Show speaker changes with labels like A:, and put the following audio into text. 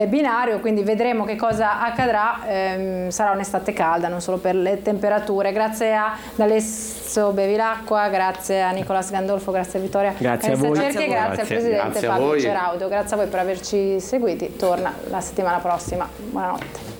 A: binario, quindi vedremo che cosa accadrà. Sarà un'estate calda, non solo per le temperature. Grazie a D'Alesso Bevilacqua, grazie a Nicolas Gandolfo, grazie a Vittoria
B: Grazie a voi.
A: Cerchi, grazie al presidente
C: Grazie a
A: Fabio
C: voi.
A: Ceraudo, grazie a voi per averci seguiti. Torna la settimana prossima, buonanotte.